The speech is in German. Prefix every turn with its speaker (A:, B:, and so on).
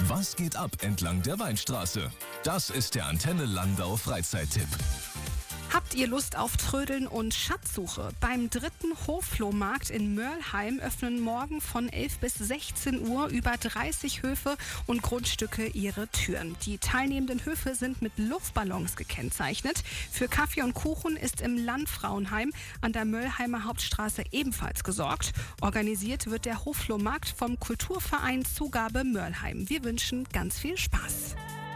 A: Was geht ab entlang der Weinstraße? Das ist der Antenne Landau Freizeittipp.
B: Habt ihr Lust auf Trödeln und Schatzsuche? Beim 3. Hofflohmarkt in Mörlheim öffnen morgen von 11 bis 16 Uhr über 30 Höfe und Grundstücke ihre Türen. Die teilnehmenden Höfe sind mit Luftballons gekennzeichnet. Für Kaffee und Kuchen ist im Landfrauenheim an der Mörlheimer Hauptstraße ebenfalls gesorgt. Organisiert wird der Hoflohmarkt vom Kulturverein Zugabe Mörlheim. Wir wünschen ganz viel Spaß.